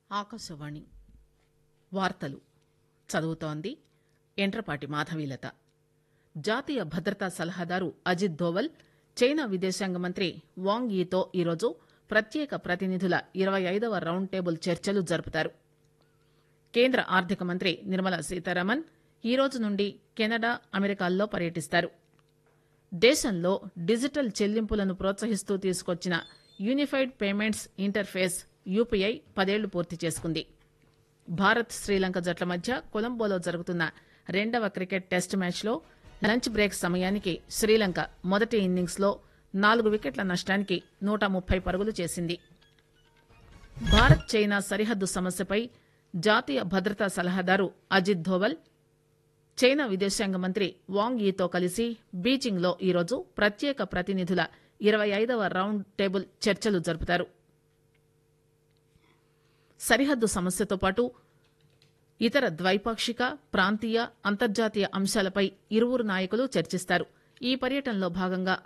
ఆకాశవాణి వార్తలు చదువుతోంది ఎంట్రపాటి మాధవీలత. జాతీయ భద్రతా సలహాదారు అజిత్ దోవల్ చైనా విదేశాంగ మంత్రి వాంగ్ యీతో ఈరోజు ప్రత్యేక ప్రతినిధుల 25వ రౌండ్ టేబుల్ చర్చలు జరుపుతారు. కేంద్ర ఆర్థిక మంత్రి నిర్మలా సీతారామన్ ఈరోజు నుండి కెనడా, అమెరికాల్లో పర్యటిస్తారు. దేశంలో డిజిటల్ చెల్లింపులను ప్రోత్సహిస్తూ తీసుకొచ్చిన యూనిఫైడ్ పేమెంట్స్ ఇంటర్ఫేస్ యూపీఐ 10 ఏళ్లు పూర్తి చేసుకుంది. భారత్, శ్రీలంక జట్ల మధ్య కొలంబోలో జరుగుతున్న 2వ క్రికెట్ టెస్ట్ మ్యాచ్లో లంచ్ బ్రేక్ సమయానికి శ్రీలంక మొదటి ఇన్నింగ్స్ లో 4 వికెట్ల నష్టానికి 130 పరుగులు చేసింది. భారత్, చైనా సరిహద్దు సమస్యపై జాతీయ భద్రతా సలహాదారు అజిత్ దోవల్ చైనా విదేశాంగ మంత్రి వాంగ్ యీతో కలిసి బీజింగ్ లో ఈరోజు ప్రత్యేక ప్రతినిధుల 25వ రౌండ్ టేబుల్ చర్చలు జరుపుతారు. సరిహద్దు సమస్యతో పాటు ఇతర ద్వైపాక్షిక, ప్రాంతీయ, అంతర్జాతీయ అంశాలపై ఇరువురు నాయకులు చర్చిస్తారు. ఈ పర్యటనలో భాగంగా